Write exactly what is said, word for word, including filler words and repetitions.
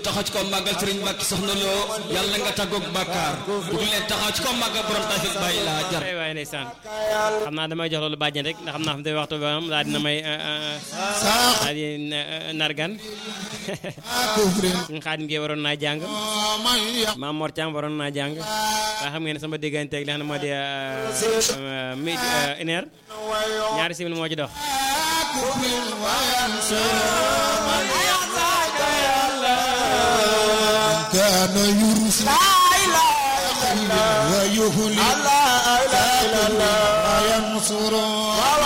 taxaw ci ko màggal Sëriñ Mbàkke Soxna Lo yàlla nga tàggoog bàkkaar dug leen taxaw ci ko màggal borom Tawfekh bàyyi laa jar waaye ndeysaan xam naa damay jox loolu bàjjen rek ndax xam naa xam te waxtu ba am daa dina may daa di nargan suñu Xaadim Géey waroon naa jàng Maam Mor Thiam waroon naa jàng waaye xam ngeen ne sama digganteeg li xam ne moo di mi une heure ñaari simili moo ci dox كان يرسل لا إله إلا الله ويهلي لا إله إلا الله ينصر